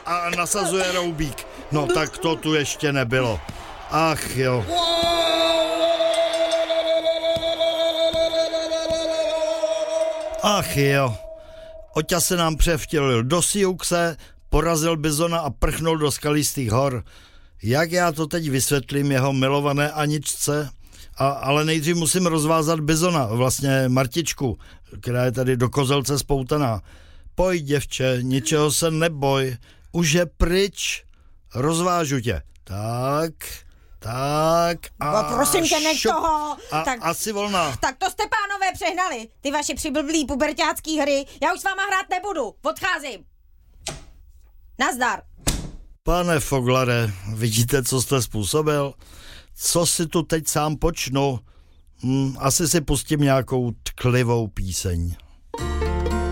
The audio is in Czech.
a nasazuje roubík. No tak to tu ještě nebylo. Ach jo. Ach jo. Oťa se nám převtělil do Siuxe, porazil bizona a prchnul do skalistých hor. Jak já to teď vysvětlím jeho milované Aničce? Ale nejdřív musím rozvázat bizona, vlastně Martičku, která je tady do kozelce spoutaná. Pojď, děvče, ničeho se neboj, už je pryč, rozvážu tě. Tak a prosím tě, nech toho. Tak, asi volná. Tak to jste, pánové, přehnali. Ty vaše přiblblý puberťácký hry. Já už s váma hrát nebudu. Odcházím. Nazdar. Pane Foglare, vidíte, co jste způsobil? Co si tu teď sám počnu? Asi si pustím nějakou tklivou píseň.